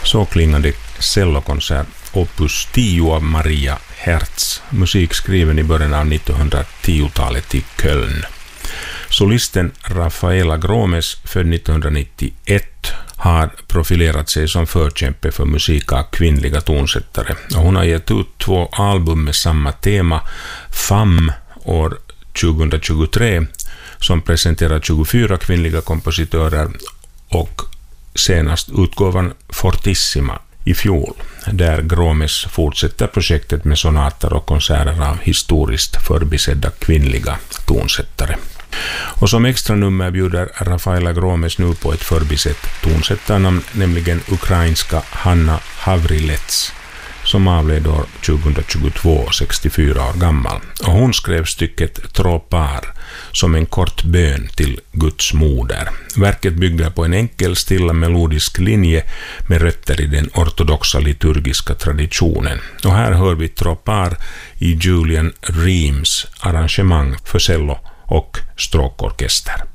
Så klingade cellokonsert opus 10 av Maria Hertz, musik skriven i början av 1910-talet i Köln. Solisten Rafaela Gromes, född 1991, har profilerat sig som förkämpe för musik av kvinnliga tonsättare. Hon har gett ut 2 album med samma tema, Femme år 2023, som presenterar 24 kvinnliga kompositörer, och senast utgåvan Fortissima i fjol, där Gromes fortsätter projektet med sonater och konserter av historiskt förbisedda kvinnliga tonsättare. Och som extra nummer bjuder Rafaela Gromes nu på ett förbisett tonsättarnamn, nämligen ukrainska Hanna Havrilets, som avled år 2022, 64 år gammal. Och hon skrev stycket Tropar som en kort bön till Guds moder. Verket bygger på en enkel, stilla melodisk linje med rötter i den ortodoxa liturgiska traditionen. Och här hör vi Tropar i Julian Reams arrangemang för cello och stråkorkester.